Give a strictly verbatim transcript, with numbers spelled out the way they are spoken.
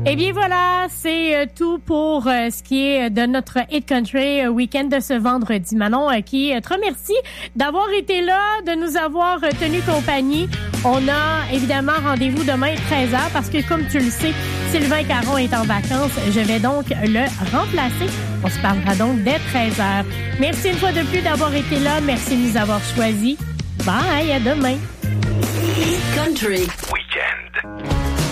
Eh bien voilà, c'est euh, tout pour euh, ce qui est de notre Hit Country euh, Week-end de ce vendredi. Manon, euh, qui euh, te remercie d'avoir été là, de nous avoir euh, tenu compagnie. On a évidemment rendez-vous demain treize heures parce que, comme tu le sais, Sylvain Caron est en vacances. Je vais donc le remplacer. On se parlera donc dès treize heures. Merci une fois de plus d'avoir été là. Merci de nous avoir choisis. Bye, à demain. Hit Country. Oui.